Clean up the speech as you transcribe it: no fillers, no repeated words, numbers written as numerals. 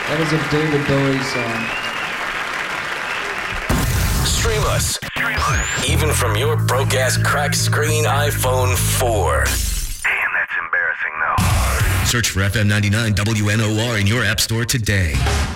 That was a David Bowie song. Stream us. Even from your broke-ass cracked screen iPhone 4. Damn, that's embarrassing, though. Search for FM 99 WNOR in your app store today.